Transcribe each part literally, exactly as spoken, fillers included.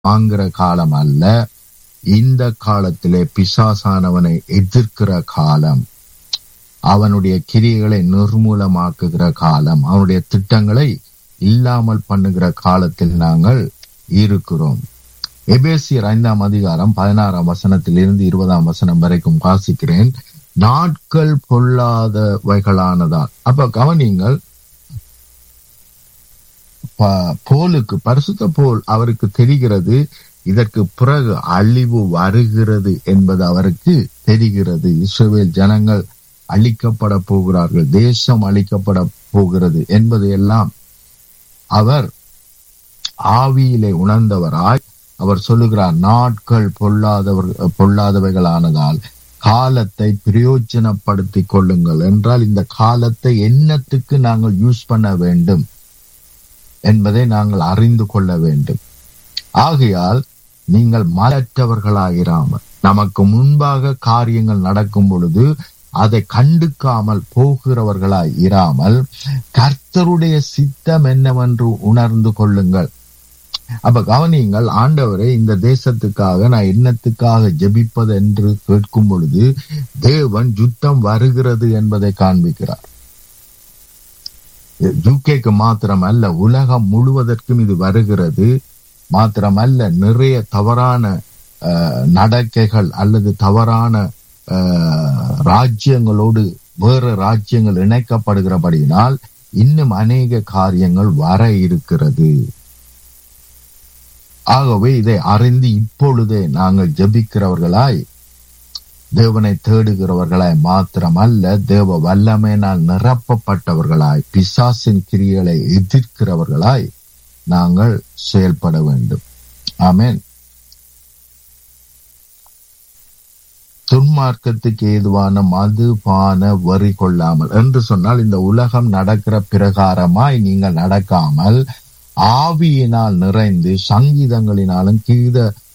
வாங்குற காலம் அல்ல. இந்த காலத்திலே பிசாசானவனை எதிர்க்கிற காலம், அவனுடைய கிரியைகளை நிர்மூலமாக்குகிற காலம், அவனுடைய திட்டங்களை இல்லாமல் பண்ணுகிற காலத்தில் நாங்கள் இருக்கிறோம். எபேசியர் ஐந்தாம் அதிகாரம் பதினாறாம் வசனத்தில் இருந்து இருபதாம் வசனம் வரைக்கும் வாசிக்கிறேன். நாட்கள் பொல்லாதவைகளானதால். அப்ப கவனிங்கள், போலுக்கு பரிசுத்த போல் அவருக்கு தெரிகிறது, இதற்கு பிறகு அழிவு வருகிறது என்பது அவருக்கு தெரிகிறது. இஸ்ரவேல் ஜனங்கள் அழிக்கப்பட போகிறார்கள், தேசம் அழிக்கப்பட போகிறது என்பது எல்லாம் அவர் ஆவியிலே உணர்ந்தவராய் அவர் சொல்லுகிறார். நாட்கள் பொல்லாதவர் பொல்லாதவைகளானதால் காலத்தை பிரயோஜனப்படுத்திக் கொள்ளுங்கள் என்றால், இந்த காலத்தை என்னத்துக்கு நாங்கள் யூஸ் பண்ண வேண்டும் என்பதை நாங்கள் அறிந்து கொள்ள வேண்டும். ஆகையால் நீங்கள் மலற்றவர்களாயிராமல், நமக்கு முன்பாக காரியங்கள் நடக்கும் பொழுது அதை கண்டுக்காமல் போகிறவர்களாய் இராமல், கர்த்தருடைய சித்தம் என்னவென்று உணர்ந்து கொள்ளுங்கள். அப்ப கவனியுங்கள், ஆண்டவரே இந்த தேசத்துக்காக நான் என்னத்துக்காக ஜெபிப்பது என்று கேட்கும் பொழுது தேவன் யுத்தம் வருகிறது என்பதை காண்பிக்கிறார். யூகேக்கு மாத்திரமல்ல, உலகம் முழுவதற்கும் இது வருகிறது. மாத்திரமல்ல, நிறைய தவறான நடக்கைகள் அல்லது தவறான ராஜ்யங்களோடு வேறு ராஜ்யங்கள் இணைக்கப்படுகிறபடியினால் இன்னும் அநேக காரியங்கள் வர இருக்கிறது. ஆகவே இதை அறிந்து இப்பொழுதே நாங்கள் ஜெபிக்கிறவர்களாய், தேவனை தேடுகிறவர்களாய் மாத்திரமல்ல, தேவ வல்லமையினால் நிரப்பப்பட்டவர்களாய், பிசாசின் கிரியைகளை எதிர்க்கிறவர்களாய் நாங்கள் செயல்பட வேண்டும். ஆமென். துன்மார்க்கத்துக்கு ஏதுவான மது பான வரி கொள்ளாமல் என்று சொன்னால், இந்த உலகம் நடக்கிற பிரகாரமாய் நீங்கள் நடக்காமல் ஆவியினால் நிறைந்து சங்கீதங்களினாலும் கீத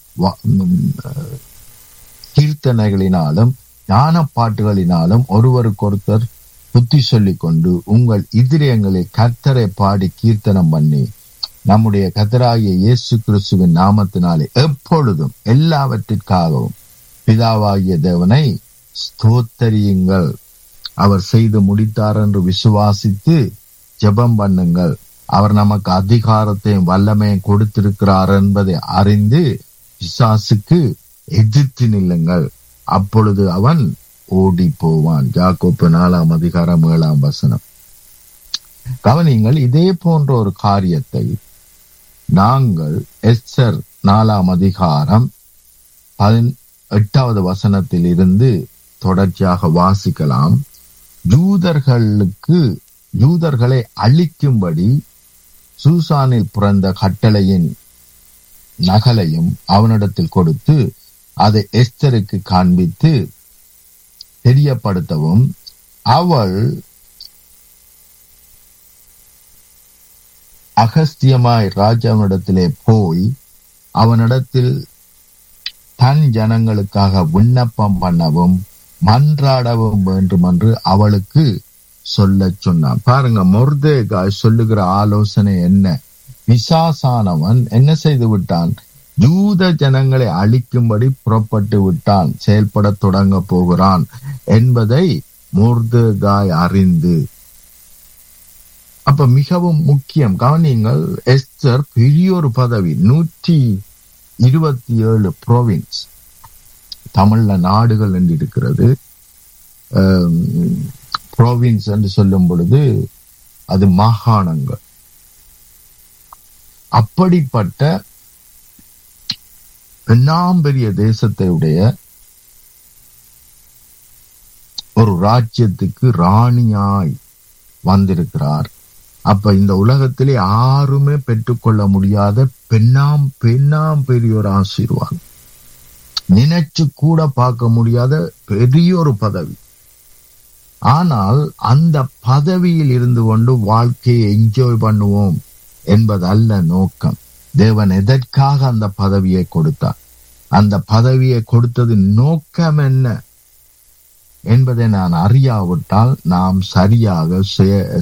கீர்த்தனைகளினாலும் ஞான பாட்டுகளினாலும் ஒருவருக்கொருத்தர் புத்தி சொல்லிக் கொண்டு உங்கள் இதயங்களில் கர்த்தரை பாடி கீர்த்தனம் பண்ணி நம்முடைய கர்த்தராகிய இயேசு கிறிஸ்துவின் நாமத்தினாலே எப்பொழுதும் எல்லாவற்றிற்காகவும் பிதாவாகிய தேவனை ஸ்தோத்தரியுங்கள். அவர் செய்து முடித்தார் என்று விசுவாசித்து ஜெபம் பண்ணுங்கள். அவர் நமக்கு அதிகாரத்தையும் வல்லமையும் கொடுத்திருக்கிறார் என்பதை அறிந்து பிசாசுக்கு எதிர்த்து நில்லுங்கள், அப்பொழுது அவன் ஓடி போவான். யாக்கோப்பு நாலாம் அதிகாரம் ஏழாம் வசனம். கவனிங்கள், இதே போன்ற ஒரு காரியத்தை நாங்கள் எஸ்தர் நாலாம் அதிகாரம் பதின் எட்டாவது வசனத்தில் இருந்து தொடர்ச்சியாக வாசிக்கலாம். யூதர்களுக்கு யூதர்களை அழிக்கும்படி சூசானில் பிறந்த கட்டளையின் நகலையும் அவனிடத்தில் கொடுத்து அதை எஸ்தருக்கு காண்பித்து தெரியப்படுத்தவும், அவள் அகஸ்தியமாய் ராஜாவினிடத்திலே போய் அவனிடத்தில் தன் ஜனங்களுக்காக விண்ணப்பம் பண்ணவும் மன்றாடவும் வேண்டும் என்று அவளுக்கு சொல்ல சொன்னான். பாருங்க, மொர்தேகாய் சொல்லுகிற ஆலோசனை என்ன? பிசாசானவன் என்ன செய்து விட்டான்? யூத ஜனங்களை அழிக்கும்படி புறப்பட்டு விட்டான், செயல்பட தொடங்க போகிறான் என்பதை மொர்தேகாய் அறிந்து, அப்ப மிகவும் முக்கியம். கவனிங்கள், எஸ்தர் பெரிய ஒரு பதவி, நூற்றி இருபத்தி ஏழு ப்ரோவின்ஸ், தமிழ்ல நாடுகள் என்று இருக்கிறது. ப்ரோவின்ஸ் என்று சொல்லும் பொழுது அது மாகாணங்கள். அப்படிப்பட்ட பெரிய தேசத்தை உடைய ஒரு ராஜ்யத்துக்கு ராணியாய் வந்திருக்கிறார். அப்ப இந்த உலகத்திலே யாருமே பெற்றுக்கொள்ள முடியாத பெண்ணாம் பெண்ணாம் பெரிய ஒரு ஆசீர்வாதம், நினைச்சு கூட பார்க்க முடியாத பெரிய ஒரு பதவி. ஆனால் அந்த பதவியில் இருந்து கொண்டு வாழ்க்கையை என்ஜாய் பண்ணுவோம் என்பதல்ல நோக்கம். தேவன் எதற்காக அந்த பதவியை கொடுத்தார், அந்த பதவியை கொடுத்தது நோக்கம் என்ன என்பதை நான் அறியாவிட்டால் நாம் சரியாக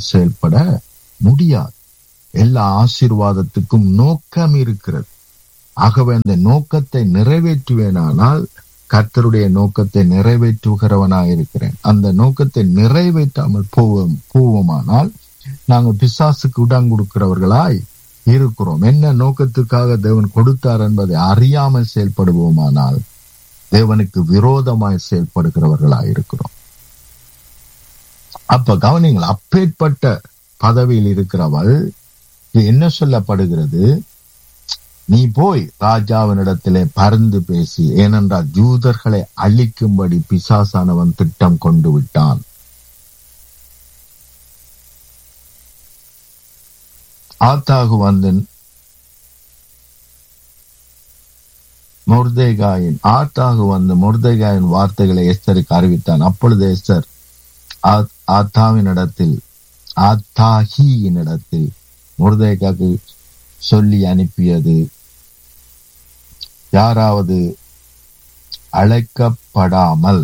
செயல்பட முடியாது. எல்லா ஆசீர்வாதத்துக்கும் நோக்கம் இருக்கிறது. ஆகவே அந்த நோக்கத்தை நிறைவேற்றுவேனானால் கர்த்தருடைய நோக்கத்தை நிறைவேற்றுகிறவனாக இருக்கிறேன். அந்த நோக்கத்தை நிறைவேற்றாமல் போவோம் போவோமானால் நாங்கள் பிசாசுக்கு இடம் கொடுக்கிறவர்களாய் இருக்கிறோம். என்ன நோக்கத்துக்காக தேவன் கொடுத்தார் என்பதை அறியாமல் செயல்படுவோமானால் தேவனுக்கு விரோதமாய் செயல்படுகிறவர்களாய் இருக்கிறோம். அப்ப கவனிங்கள், அப்பேற்பட்ட பதவியில் இருக்கிறவள் என்ன சொல்லப்படுகிறது? நீ போய் ராஜாவினிடத்திலே பரிந்து பேசி, ஏனென்றால் யூதர்களை அழிக்கும்படி பிசாசானவன் திட்டம் கொண்டு விட்டான். ஆத்தாகு வந்து மொர்தேகாயின் ஆத்தாகு வந்து மொர்தேகாயின் வார்த்தைகளை எஸ்தருக்கு அறிவித்தான். அப்பொழுது எஸ்தர் ஆத்தாவினிடத்தில் ஆத்தாகியினிடத்தில் மொர்தேகாக்கு சொல்லி அனுப்பியது, யாராவது அழைக்கப்படாமல்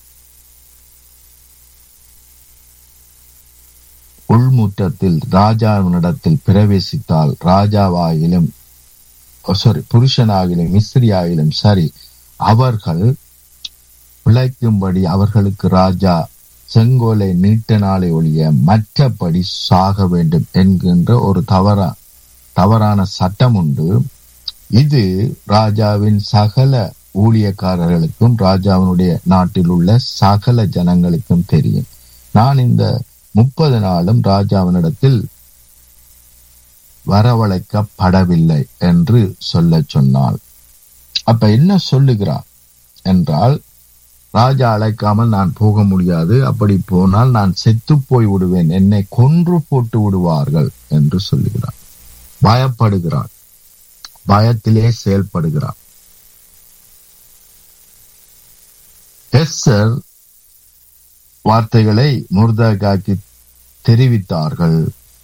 உள்முற்றத்தில் ராஜாவினிடத்தில் பிரவேசித்தால் ராஜாவாயிலும் சாரி புருஷனாகிலும் மிஸ்ரியாயிலும் சரி அவர்கள் பிழைக்கும்படி அவர்களுக்கு ராஜா செங்கோலை நீட்ட நாளை ஒழிய மற்றபடி சாக வேண்டும் என்கின்ற ஒரு தவறா தவறான சட்டம் உண்டு. இது ராஜாவின் சகல ஊழியக்காரர்களுக்கும் ராஜாவினுடைய நாட்டில் உள்ள சகல ஜனங்களுக்கும் தெரியும். நான் இந்த முப்பது நாளும் ராஜாவினிடத்தில் வரவழைக்கப்படவில்லை என்று சொல்ல சொன்னாள். அப்ப என்ன சொல்லுகிறார் என்றால், ராஜா அழைக்காமல் நான் போக முடியாது, அப்படி போனால் நான் செத்து போய் விடுவேன், என்னை கொன்று போட்டு விடுவார்கள் என்று சொல்லுகிறார். பயப்படுகிறார், பயத்திலே செயல்படுகிறார். எஸ்தர் வார்த்தைகளை மொர்தெகாய்க்கு தெரிவித்தார்கள்.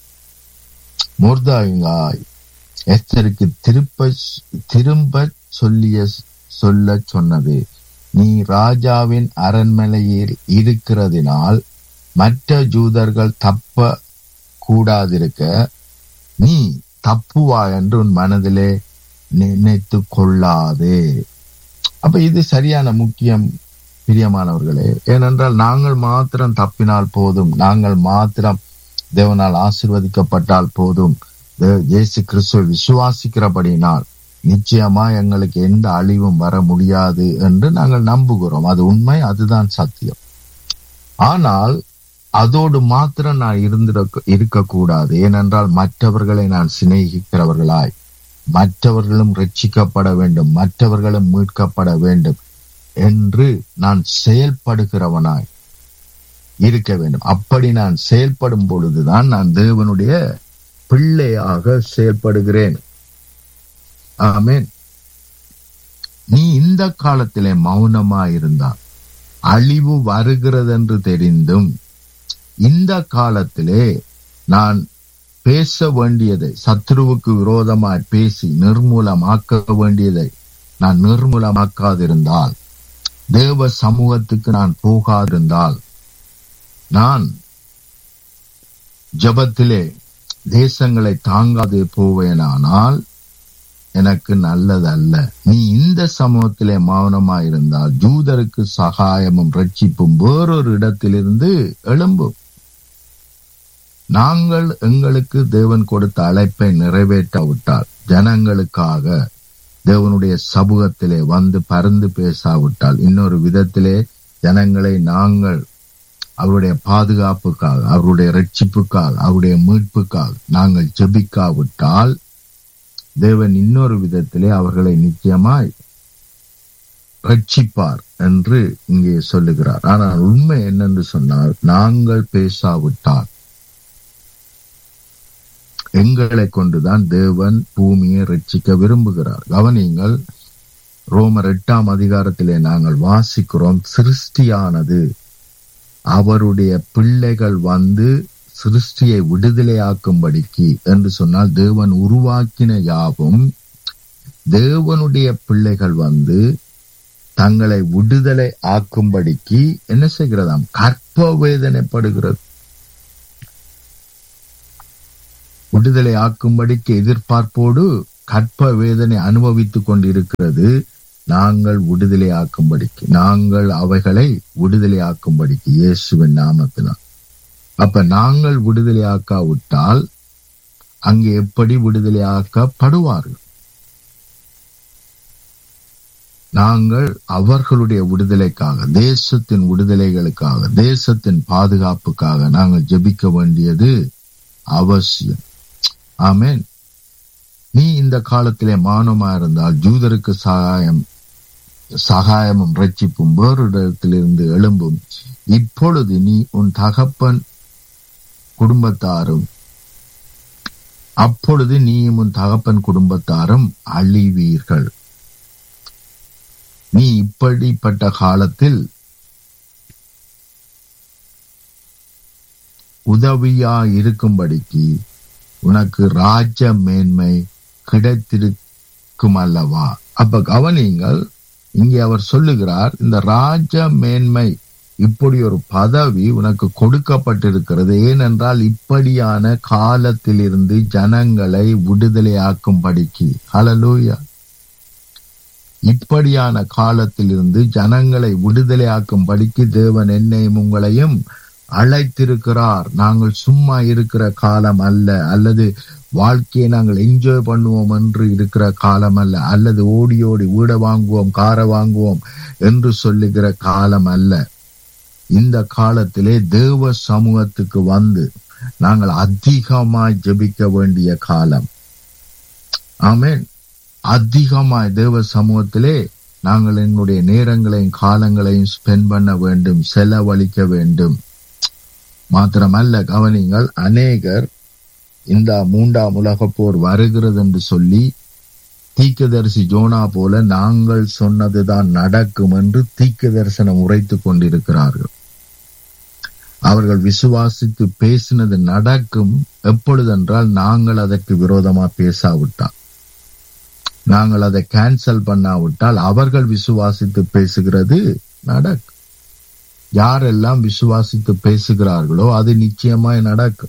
மொர்தெகாய் எஸ்தருக்கு திருப்ப திரும்ப சொல்லிய சொல்ல சொன்னது, நீ ராஜாவின் அரண்மனையில் இருக்கிறதினால் மற்ற யூதர்கள் தப்ப கூடாதிருக்க நீ தப்புவா என்று உன் மனதிலே நினைத்து கொள்ளாதே. அப்ப இது சரியான முக்கியம் பிரியமானவர்களே. ஏனென்றால் நாங்கள் மாத்திரம் தப்பினால் போதும், நாங்கள் மாத்திரம் தேவனால் ஆசீர்வதிக்கப்பட்டால் போதும், இயேசு கிறிஸ்துவை விசுவாசிக்கிறபடினால் நிச்சயமா எங்களுக்கு எந்த அழிவும் வர முடியாது என்று நாங்கள் நம்புகிறோம். அது உண்மை, அதுதான் சத்தியம். ஆனால் அதோடு மாத்திரம் நான் இருந்திர இருக்கக்கூடாது. ஏனென்றால் மற்றவர்களை நான் சிநேகிக்கிறவர்களாய், மற்றவர்களும் ரட்சிக்கப்பட வேண்டும், மற்றவர்களும் மீட்கப்பட வேண்டும் என்று நான் செயல்படுகிறவனாய் இருக்க வேண்டும். அப்படி நான் செயல்படும் பொழுதுதான் நான் தேவனுடைய பிள்ளையாக செயல்படுகிறேன். ஆமென். நீ இந்த காலத்திலே மௌனமாயிருந்தால் அழிவு வருகிறது என்று தெரிந்தும் இந்த காலத்திலே நான் பேச வேண்டியதை, சத்ருவுக்கு விரோதமாய் பேசி நிர்மூலமாக்க வேண்டியதை நான் நிர்மூலமாக்காதிருந்தால், தேவ சமூகத்துக்கு நான் போகாதிருந்தால், நான் ஜெபத்திலே தேசங்களை தாங்காது போவேனானால் எனக்கு நல்லதல்ல. நீ இந்த சமூகத்திலே மௌனமாயிருந்தால் யூதருக்கு சகாயமும் ரட்சிப்பும் வேறொரு இடத்திலிருந்து எழும்பும். நாங்கள் எங்களுக்கு தேவன் கொடுத்த அழைப்பை நிறைவேற்றாவிட்டால், ஜனங்களுக்காக தேவனுடைய சமூகத்திலே வந்து பரிந்து பேசாவிட்டால், இன்னொரு விதத்திலே ஜனங்களை நாங்கள் அவருடைய பாதுகாப்புக்காக, அவருடைய ரட்சிப்புக்காக, அவருடைய மீட்புக்காக நாங்கள் ஜெபிக்காவிட்டால், தேவன் இன்னொரு விதத்திலே அவர்களை நிச்சயமாய் ரட்சிப்பார் என்று இங்கே சொல்லுகிறார். ஆனால் உண்மை என்னென்று சொன்னால், நாங்கள் பேசாவிட்டால் எங்களை கொண்டுதான் தேவன் பூமியை ரட்சிக்க விரும்புகிறார். கவனியுங்கள், ரோமர் எட்டாம் அதிகாரத்திலே நாங்கள் வாசிக்கிறோம், சிருஷ்டியானது அவருடைய பிள்ளைகள் வந்து சிருஷ்டியை விடுதலையாக்கும்படிக்கு என்று சொன்னால், தேவன் உருவாக்கின யாவும் தேவனுடைய பிள்ளைகள் வந்து தங்களை விடுதலை ஆக்கும்படிக்கு என்ன செய்கிறதாம்? கற்ப வேதனைப்படுகிறது. விடுதலை ஆக்கும்படிக்கு எதிர்பார்ப்போடு கற்ப வேதனை அனுபவித்துக் கொண்டிருக்கிறது நாங்கள் விடுதலையாக்கும்படிக்கு, நாங்கள் அவைகளை விடுதலையாக்கும்படிக்கு இயேசுவின் நாமத்தினால். அப்ப நாங்கள் விடுதலையாக்காவிட்டால் அங்கே எப்படி விடுதலையாக்கப்படுவார்கள்? நாங்கள் அவர்களுடைய விடுதலைக்காக, தேசத்தின் விடுதலைகளுக்காக, தேசத்தின் பாதுகாப்புக்காக நாங்கள் ஜெபிக்க வேண்டியது அவசியம். ஆமென். நீ இந்த காலத்திலே மானமா இருந்தால் ஜூதருக்கு சகாயம் சகாயமும் ரட்சிப்பும் வேறு இடத்திலிருந்து எழும்பும். இப்பொழுது நீ உன் தகப்பன் குடும்பத்தாரும் அப்பொழுது நீயும் உன் தகப்பன் குடும்பத்தாரும் அழிவீர்கள். நீ இப்படிப்பட்ட காலத்தில் உதவியா இருக்கும்படிக்கு உனக்கு ராஜ மேன்மை கிடைத்திருக்கும் அல்லவா? அப்ப கவனிங்கள், இங்கே அவர் சொல்லுகிறார், இந்த ராஜ மேன்மை, இப்படி ஒரு பதவி உனக்கு கொடுக்கப்பட்டிருக்கிறது. ஏனென்றால் இப்படியான காலத்திலிருந்து ஜனங்களை விடுதலையாக்கும்படிக்கு. ஹல்லேலூயா. இப்படியான காலத்திலிருந்து ஜனங்களை விடுதலையாக்கும்படிக்கு தேவன் என்னையும் உங்களையும் அழைத்திருக்கிறார். நாங்கள் சும்மா இருக்கிற காலம் அல்ல, அல்லது வாழ்க்கையை நாங்கள் என்ஜாய் பண்ணுவோம் என்று இருக்கிற காலம் அல்ல, அல்லது ஓடி ஓடி வீடை வாங்குவோம் காரை வாங்குவோம் என்று சொல்லுகிற காலம் அல்ல. இந்த காலத்திலே தேவ சமூகத்துக்கு வந்து நாங்கள் அதிகமாய் ஜெபிக்க வேண்டிய காலம். ஆமென். அதிகமாய் தேவ சமூகத்திலே நாங்கள் எங்களுடைய நேரங்களையும் காலங்களையும் ஸ்பெண்ட் பண்ண வேண்டும், செலவழிக்க வேண்டும். மாத்திரமல்ல, கவனிங்கள், அநேகர் இந்த மூன்றாம் உலக போர் வருகிறது என்று சொல்லி தீர்க்கதரிசி ஜோனா போல நாங்கள் சொன்னதுதான் நடக்கும் என்று தீர்க்க தரிசனம் உரைத்துக் கொண்டிருக்கிறார்கள். அவர்கள் விசுவாசித்து பேசினது நடக்கும் எப்பொழுதென்றால் நாங்கள் அதற்கு விரோதமா பேசாவிட்டால், நாங்கள் அதை கேன்சல் பண்ணாவிட்டால் அவர்கள் விசுவாசித்து பேசுகிறது நடக்கும். யாரெல்லாம் விசுவாசித்து பேசுகிறார்களோ அது நிச்சயமாய் நடக்கும்.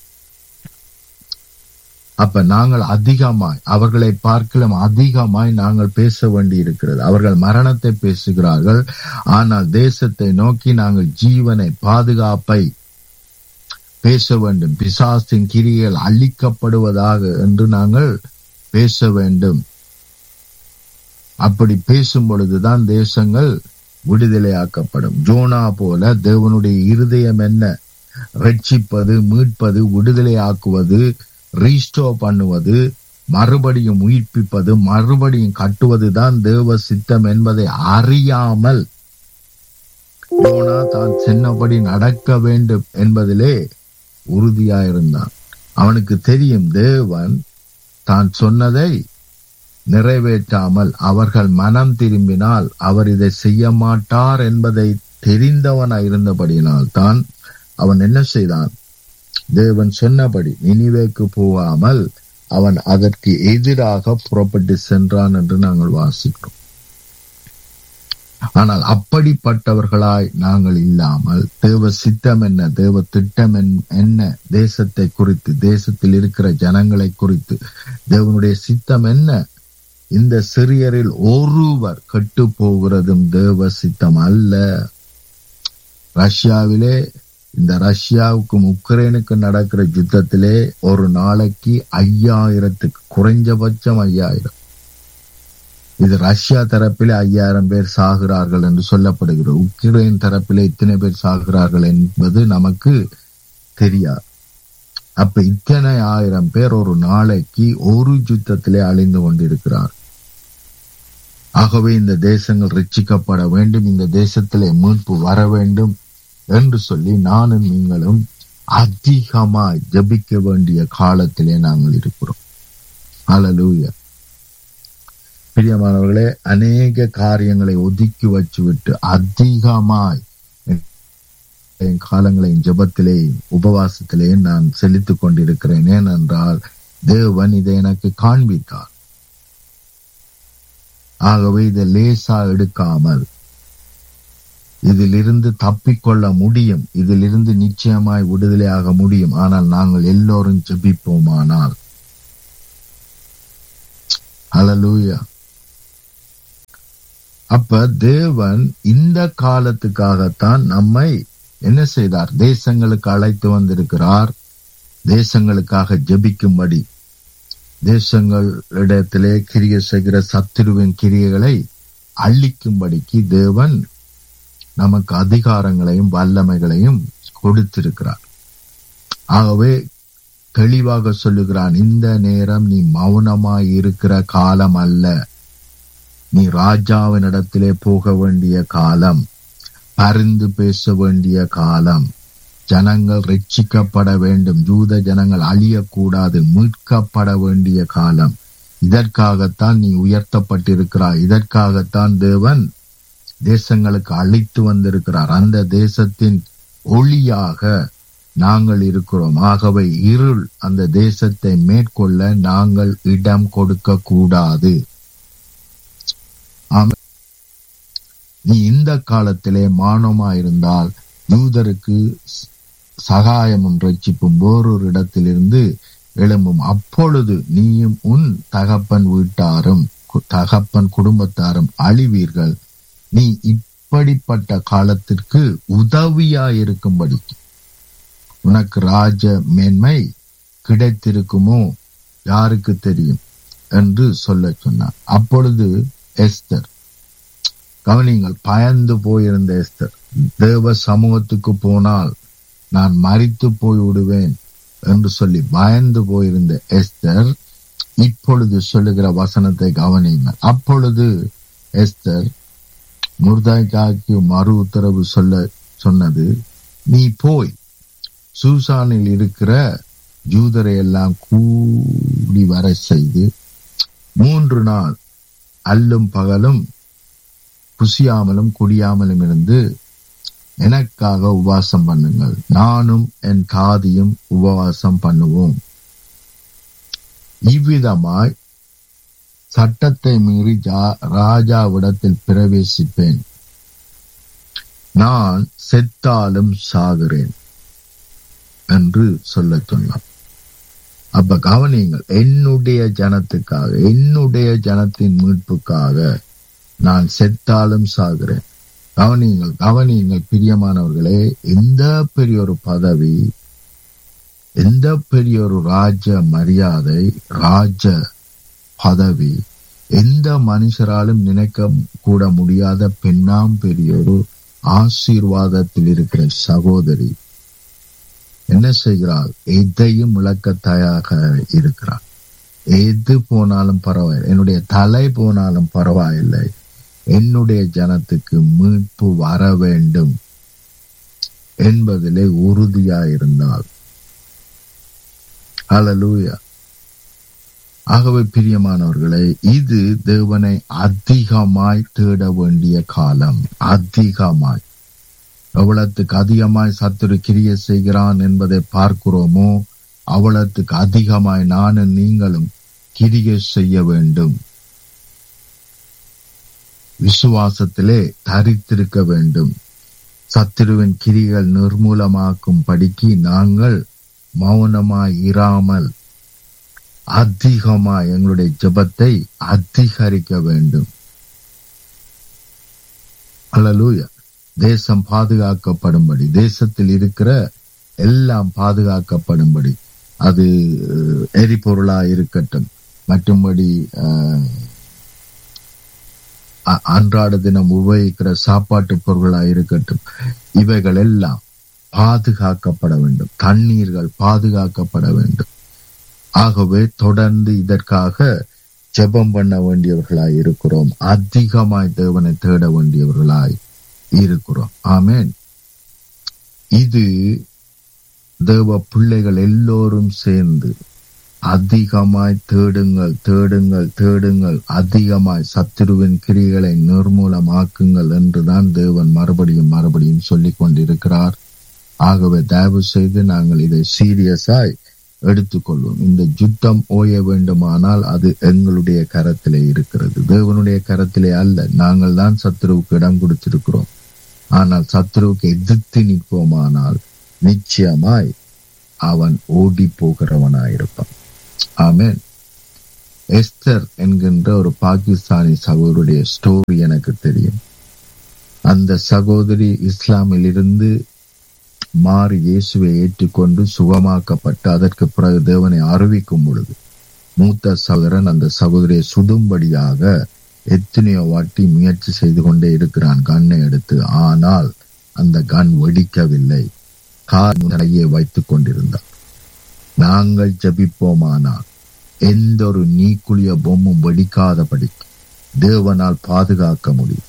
அப்ப நாங்கள் அதிகமாய், அவர்களை பார்க்கலாம் அதிகமாய் நாங்கள் பேச வேண்டி இருக்கிறது. அவர்கள் மரணத்தை பேசுகிறார்கள், ஆனால் தேசத்தை நோக்கி நாங்கள் ஜீவனை, பாதுகாப்பை பேச வேண்டும். பிசாசின் கிரியைகள் அழிக்கப்படுவதாக என்று நாங்கள் பேச வேண்டும். அப்படி பேசும் பொழுதுதான் தேசங்கள் விடுதலையாக்கப்படும். ஜோனா போல தேவனுடைய இருதயம் என்ன? ரட்சிப்பது, மீட்பது, விடுதலையாக்குவது, ரீஸ்டோர் பண்ணுவது, மறுபடியும் உயிர்ப்பிப்பது, மறுபடியும் கட்டுவதுதான் தேவ சித்தம் என்பதை அறியாமல் யோனா தான் சொன்னபடி நடக்க வேண்டும் என்பதிலே உறுதியாயிருந்தான். அவனுக்கு தெரியும், தேவன் தான் சொன்னதை நிறைவேற்றாமல் அவர்கள் மனம் திரும்பினால் அவர் இதை செய்ய மாட்டார் என்பதை தெரிந்தவனாய் இருந்தபடியினால் தான் அவன் என்ன செய்தான்? தேவன் சொன்னபடி நினிவேக்கு போகாமல் அவன் அதற்கு எதிராக புறப்பட்டு சென்றான் என்று நாங்கள் வாசிக்கிறோம். ஆனால் அப்படிப்பட்டவர்களாய் நாங்கள் இல்லாமல் தேவ சித்தம் என்ன, தேவ திட்டம் என்ன, தேசத்தை குறித்து, தேசத்தில் இருக்கிற ஜனங்களை குறித்து தேவனுடைய சித்தம் என்ன, இந்த சிறியரில் ஒருவர் கெட்டு போகிறதும் தேவ சித்தம் அல்ல. ரஷ்யாவிலே, இந்த ரஷ்யாவுக்கும் உக்ரைனுக்கும் நடக்கிற யுத்தத்திலே ஒரு நாளைக்கு ஐயாயிரத்துக்கு குறைஞ்சபட்சம் ஐயாயிரம், இது ரஷ்யா தரப்பிலே ஐயாயிரம் பேர் சாகிறார்கள் என்று சொல்லப்படுகிறது. உக்ரைன் தரப்பிலே இத்தனை பேர் சாகிறார்கள் என்பது நமக்கு தெரியாது. அப்ப இத்தனை ஆயிரம் பேர் ஒரு நாளைக்கு ஒரு யுத்தத்திலே அழிந்து கொண்டிருக்கிறார். ஆகவே இந்த தேசங்கள் ரட்சிக்கப்பட வேண்டும், இந்த தேசத்திலே மீட்பு வர வேண்டும் என்று சொல்லி நானும் நீங்களும் அதிகமாய் ஜெபிக்க வேண்டிய காலத்திலே நாங்கள் இருக்கிறோம். ஹல்லேலூயா. பிரியமானவர்களே, அநேக காரியங்களை ஒதுக்கி வச்சுவிட்டு அதிகமாய் என் காலங்களையும் ஜெபத்திலேயும் உபவாசத்திலேயும் நான் செலுத்திக் கொண்டிருக்கிறேன். ஏனென்றால் தேவன் இதை எனக்கு காண்பித்தார். ஆகவே இதை லேசா எடுக்காமல் இதிலிருந்து தப்பிக்கொள்ள முடியும், இதிலிருந்து நிச்சயமாய் விடுதலையாக முடியும். ஆனால் நாங்கள் எல்லோரும் ஜெபிப்போமானால், ஹல்லேலூயா. அப்ப தேவன் இந்த காலத்துக்காகத்தான் நம்மை என்ன செய்தார்? தேசங்களுக்கு அழைத்து வந்திருக்கிறார். தேசங்களுக்காக ஜெபிக்கும்படி, தேசங்களிடத்திலே கிரியை செய்கிற சத்துருவின் கிரியைகளை அழிக்கும்படிக்கு தேவன் நமக்கு அதிகாரங்களையும் வல்லமைகளையும் கொடுத்திருக்கிறார். ஆகவே தெளிவாக சொல்லுகிறான், இந்த நேரம் நீ மௌனமாய் இருக்கிற காலம் அல்ல, நீ ராஜாவின் இடத்திலே போக வேண்டிய காலம், பரிந்து பேச வேண்டிய காலம். ஜனங்கள் ரட்சிக்கப்பட வேண்டும், யூத ஜனங்கள் அழியக்கூடாது, மீட்கப்பட வேண்டிய காலம். இதற்காகத்தான் நீ உயர்த்தப்பட்டிருக்கிறாய். இதற்காகத்தான் தேவன் தேசங்களுக்கு அழைத்து வந்திருக்கிறார். அந்த தேசத்தின் ஒளியாக நாங்கள் இருக்கிறோம். ஆகவே இருள் அந்த தேசத்தை மேற்கொள்ள நாங்கள் இடம் கொடுக்க கூடாது. நீ இந்த காலத்திலே மானமாயிருந்தால் யூதருக்கு சகாயமும் ரட்சிப்பும் வேறொரு இடத்திலிருந்து எழும்பும். அப்பொழுது நீயும் உன் தகப்பன் வீட்டாரும் தகப்பன் குடும்பத்தாரும் அழிவீர்கள். நீ இப்படிப்பட்ட காலத்திற்கு உதவியாயிருக்கும்படி உனக்கு ராஜ மேன்மை கிடைத்திருக்குமோ யாருக்கு தெரியும் என்று சொல்ல சொன்னார். அப்பொழுது எஸ்தர், கவனிங்கள், பயந்து போயிருந்த எஸ்தர், தேவ சமூகத்துக்கு போனால் நான் மரித்து போய் விடுவேன் என்று சொல்லி பயந்து போயிருந்த எஸ்தர் இப்பொழுது சொல்லுகிற வசனத்தை கவனிங்கள். அப்பொழுது எஸ்தர் முர்தெகாய்க்கு மறு உத்தரவு சொல்ல சொன்னது, நீ போய் சூசானில் இருக்கிற யூதரை எல்லாம் கூடி வர செய்து மூன்று நாள் அல்லும் பகலும் புசியாமலும் குடியாமலும் இருந்து எனக்காக உபவாசம் பண்ணுங்கள், நானும் என் தாதியும் உபவாசம் பண்ணுவோம். இவ்விதமாய் சட்டத்தை மீறி ராஜாவிடத்தில் பிரவேசிப்பேன், நான் செத்தாலும் சாகிறேன் என்று சொல்ல சொன்னார். அப்ப கவனியுங்கள், என்னுடைய ஜனத்துக்காக, என்னுடைய ஜனத்தின் மீட்புக்காக நான் செத்தாலும் சாகிறேன். கவனியுங்கள், கவனியுங்கள் பிரியமானவர்களே, எந்த பெரிய ஒரு பதவி, எந்த பெரிய ஒரு ராஜ மரியாதை, ராஜ பதவி, எந்த மனுஷராலும் நினைக்க கூட முடியாத பெண்ணாம் பெரிய ஒரு ஆசீர்வாதத்தில் இருக்கிற சகோதரி என்ன செய்கிறாள்? எதையும் இழக்க தயாராக இருக்கிறாள். எது போனாலும் பரவாயில்லை, என்னுடைய தலை போனாலும் பரவாயில்லை, என்னுடைய ஜனத்துக்கு மீட்பு வர வேண்டும் என்பதிலே உறுதியாயிருந்தாள். ஹல்லேலூயா. ஆகவே பிரியமானவர்களே, இது தேவனை அதிகமாய் தேட வேண்டிய காலம். அதிகமாய், எவ்வளத்துக்கு அதிகமாய் சத்துரு கிரியை செய்கிறான் என்பதை பார்க்கிறோமோ அவ்வளத்துக்கு அதிகமாய் நானும் நீங்களும் கிரியை செய்ய வேண்டும். விசுவாசத்திலே தரித்திருக்க வேண்டும். சத்துருவின் கிரிகள் நிர்மூலமாக்கும் படிக்கு நாங்கள் மௌனமாய் இராமல் அதிகமாய் எங்களுடைய ஜெபத்தை அதிகரிக்க வேண்டும். ஹல்லேலூயா. தேசம் பாதுகாக்கப்படும்படி, தேசத்தில் இருக்கிற எல்லாம் பாதுகாக்கப்படும்படி, அது எரிபொருளா இருக்கட்டும், மற்றும்படி அன்றாட தினம் உபயோகிக்கிற சாப்பாட்டு பொருளா இருக்கட்டும், இவைகள் எல்லாம் பாதுகாக்கப்பட வேண்டும். தண்ணீர்கள் பாதுகாக்கப்பட வேண்டும். ஆகவே தொடர்ந்து இதற்காக ஜெபம் பண்ண வேண்டியவர்களாய் இருக்கிறோம். அதிகமாய் தேவனை தேட வேண்டியவர்களாய் இருக்கிறோம். ஆமென். இது தேவ பிள்ளைகள் எல்லோரும் சேர்ந்து அதிகமாய் தேடுங்கள், தேடுங்கள், தேடுங்கள், அதிகமாய் சத்துருவின் கிரிகளை நிர்மூலமாக்குங்கள் என்றுதான் தேவன் மறுபடியும் மறுபடியும் சொல்லிக் கொண்டிருக்கிறார். ஆகவே தயவு செய்து நாங்கள் இதை சீரியஸாய் எடுத்துக்கொள்வோம். இந்த யுத்தம் ஓய வேண்டுமானால் அது எங்களுடைய கரத்திலே இருக்கிறது, தேவனுடைய கரத்திலே அல்ல. நாங்கள் தான் சத்துருவுக்கு இடம் கொடுத்திருக்கிறோம். ஆனால் சத்துருவுக்கு எதிர்த்து நிற்போமானால் நிச்சயமாய் அவன் ஓடி போகிறவனாயிருப்பான். ஆமென். எஸ்தர் என்கின்ற ஒரு பாகிஸ்தானி சகோதரியுடைய ஸ்டோரி எனக்கு தெரியும். அந்த சகோதரி இஸ்லாமில் இருந்து மாறி இயேசுவை ஏற்றுக்கொண்டு சுகமாக்கப்பட்டு அதற்கு பிறகு தேவனை அறிவிக்கும் பொழுது மூத்த சகோதரன் அந்த சகோதரியை சுடும்படியாக எத்தனையோ வாட்டி முயற்சி செய்து கொண்டே இருக்கிறான் கண்ணை எடுத்து. ஆனால் அந்த கண் வெடிக்கவில்லை. காலையை வைத்துக் கொண்டிருந்தார். நாங்கள் ஜபிப்போமானால் எந்த ஒரு நீக்குளிய பொம்மும் வெடிக்காதபடி தேவனால் பாதுகாக்க முடியும்.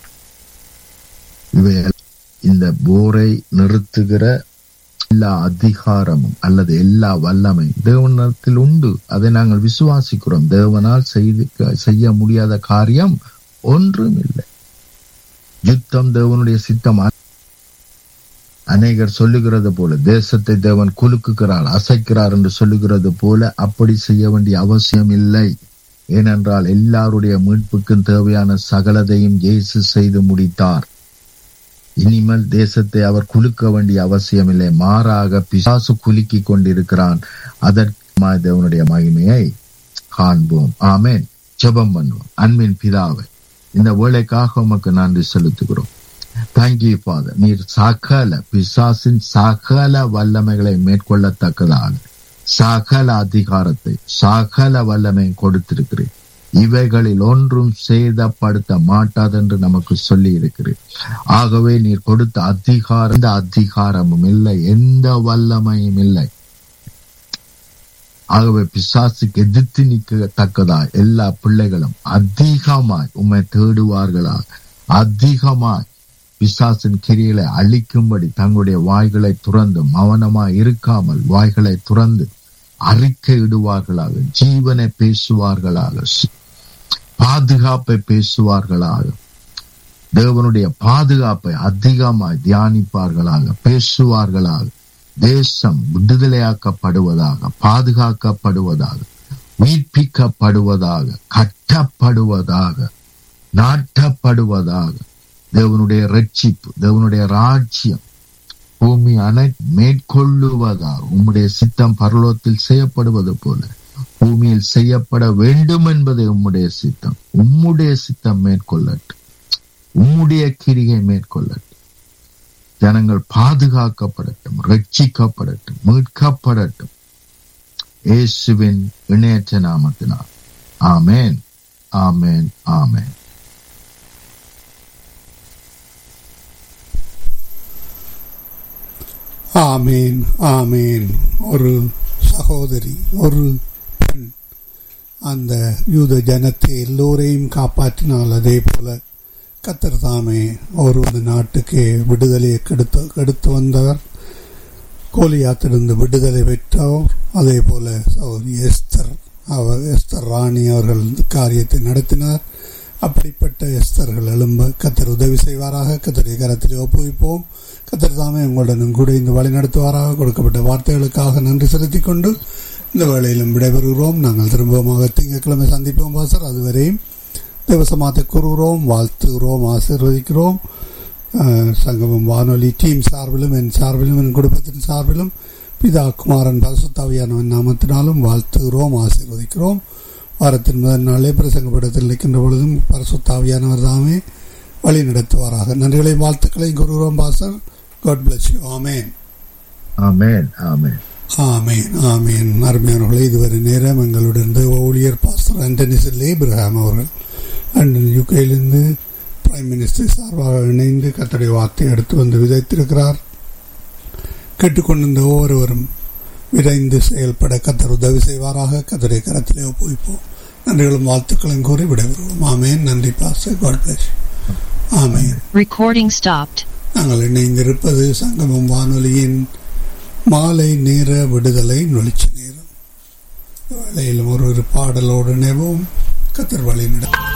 இவை இந்த போரை நிறுத்துகிற எல்லா அதிகாரமும் அல்லது எல்லா வல்லமை தேவனத்தில் உண்டு. அதை நாங்கள் விசுவாசிக்கிறோம். தேவனால் செய்து செய்ய முடியாத காரியம் ஒன்றும் இல்லை. யுத்தம் தேவனுடைய சித்தம். அநேகர் சொல்லுகிறது போல தேசத்தை தேவன் குலுக்குகிறார், அசைக்கிறார் என்று சொல்லுகிறது போல அப்படி செய்ய வேண்டிய அவசியம் இல்லை. ஏனென்றால் எல்லாருடைய மீட்புக்கும் தேவையான சகலதையும் இயேசு செய்து முடித்தார். இனிமேல் தேசத்தை அவர் குலுக்க வேண்டிய அவசியம் இல்லை. மாறாக பிசாசு குலுக்கி கொண்டிருக்கிறான். அதற்கு தேவனுடைய மகிமையை காண்போம். ஆமேன். ஜெபம் பண்ணுவோம். அன்பின் பிதாவே, இந்த வேளைக்காக உமக்கு நன்றி செலுத்துகிறோம். Thank you father. நீர் சகல பிசாசின் சகல வல்லமைகளை மேற்கொள்ளத்தக்கதாக சகல அதிகாரத்தை சகல வல்லமையை கொடுத்திருக்கிறேன். இவைகளில் ஒன்றும் சேதப்படுத்த மாட்டாதென்று நமக்கு சொல்லி இருக்கிறேன். ஆகவே நீர் கொடுத்த அதிகாரம் எந்த அதிகாரமும் இல்லை, எந்த வல்லமையும் இல்லை. ஆகவே பிசாசுக்கு எதிர்த்து நிற்கத்தக்கதாய் எல்லா பிள்ளைகளும் அதிகமாய் உம்மை தேடுவார்களாக. அதிகமாய் பிசாசின் கிரிகளை அழிக்கும்படி தங்களுடைய வாய்களை துறந்து மௌனமாய் இருக்காமல் வாய்களை துறந்து அறிக்கை இடுவார்களாக. ஜீவனை பேசுவார்களாக, பாதுகாப்பை பேசுவார்களாக. தேவனுடைய பாதுகாப்பை அதிகமாய் தியானிப்பார்களாக, பேசுவார்களாக. தேசம் விடுதலையாக்கப்படுவதாக, பாதுகாக்கப்படுவதாக, உயிர்ப்பிக்கப்படுவதாக, கட்டப்படுவதாக, நாட்டப்படுவதாக. தேவனுடைய ரட்சிப்பு, தேவனுடைய ராஜ்யம் பூமி அனைத்து மேற்கொள்ளுவதாக உம்முடைய சித்தம் பரலோகத்தில் செய்யப்படுவது போல பூமியில் செய்யப்பட வேண்டும் என்பதை உம்முடைய சித்தம். உம்முடைய சித்தம் மேற்கொள்ளட்டும். உம்முடைய கிரியை மேற்கொள்ளட்டும். ஜனங்கள் பாதுகாக்கப்படட்டும், ரட்சிக்கப்படட்டும், மீட்கப்படட்டும். இயேசுவின் இணையற்ற நாமத்தினால் ஆமேன், ஆமேன், ஆமேன். ஆமேன், ஆமேன். ஒரு சகோதரி, ஒரு பெண் அந்த யூத ஜனத்தை எல்லோரையும் காப்பாற்றினால், அதே போல கர்த்தர் தாமே ஒரு நாட்டுக்கு விடுதலையை கெடுத்து கெடுத்து வந்தவர். கோலியாத்திலிருந்து விடுதலை பெற்றவர். அதே போல சகோதரி எஸ்தர், அவர் எஸ்தர் ராணி அவர்கள் காரியத்தை நடத்தினார். அப்படிப்பட்ட எஸ்தர்கள் எழும்ப கர்த்தர் உதவி செய்வாராக. கர்த்தருடைய கரத்தில் ஒப்புவிப்போம். கர்த்தர் தாமே உங்களுடன் கூட இந்த வழி நடத்துவாராக. கொடுக்கப்பட்ட வார்த்தைகளுக்காக நன்றி செலுத்திக் கொண்டு இந்த வேளையிலும் விடைபெறுகிறோம். நாங்கள் திரும்பமாக திங்கட்கிழமை சந்திப்போம் பாசர். அதுவரையும் தேவசமாத்தை கூறுகிறோம், வாழ்த்துகிறோம், ஆசீர்வதிக்கிறோம். சங்கமம் வானொலி டீம் சார்பிலும் என் சார்பிலும் என் குடும்பத்தின் சார்பிலும் பிதா குமாரன் பரிசுத்தாவியானவன் நாமத்தினாலும் வாழ்த்துகிறோம், ஆசீர்வதிக்கிறோம். வாரத்தின் முதல் நாளே பிரசங்கப்படத்தில் நிற்கின்ற பொழுதும் பரிசுத்தாவியானவர் தாமே வழி நடத்துவாராக. நன்றிகளையும் வாழ்த்துக்களையும் கூறுகிறோம் pastor. God bless you. Amen. Amen. Amen. ஆமேன், ஆமேன். அருமையானவர்களே, இதுவரை நேரம் எங்களுடன் ஊழியர் பாஸ்டர் ஆண்டனி ஏப்ரஹாம் அவர்கள் லண்டன் யூகேயிலிருந்து பிரைம் மினிஸ்டர் சார்பாக இணைந்து கர்த்தருடைய வார்த்தை எடுத்து வந்து விதைத்திருக்கிறார். கேட்டுக்கொண்டிருந்த ஒவ்வொருவரும் விரைந்து செயல்பட கர்த்தர் உதவி செய்வாராக. கர்த்தருடைய கரத்திலே ஒப்புவிப்போம். நன்றிகளும் வாழ்த்துக்களும் கூறி விடைபெறுவோம். ஆமேன். நன்றி pastor. God bless you. Amen. Recording stopped. நாங்கள் இணைந்திருப்பது சங்கமம் வானொலியின் மாலை நேர விடுதலை நொழிச்சு நேரம். வேளையிலும் ஒரு ஒரு பாடலோடு நினைவோம். கர்த்தர் வழி நடத்தும்.